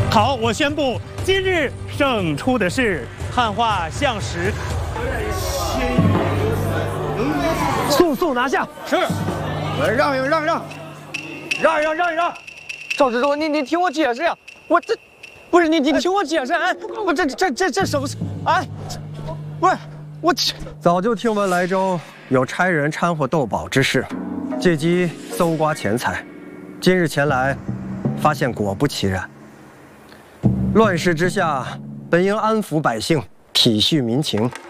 好，我宣布，今日胜出的是汉化相石。速速拿下！是。 让一让。 赵执着，你听我解释呀！我这不是你听我解释哎！我这什么？哎，不是我早就听闻莱州有差人掺和斗宝之事，借机搜刮钱财。今日前来，发现果不其然。乱世之下，本应安抚百姓，体恤民情，